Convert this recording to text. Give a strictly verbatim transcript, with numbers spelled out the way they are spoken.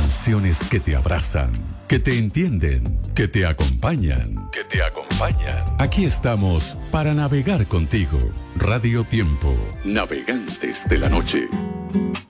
Canciones que te abrazan, que te entienden, que te acompañan, que te acompañan. Aquí estamos para navegar contigo. Radio Tiempo, navegantes de la noche.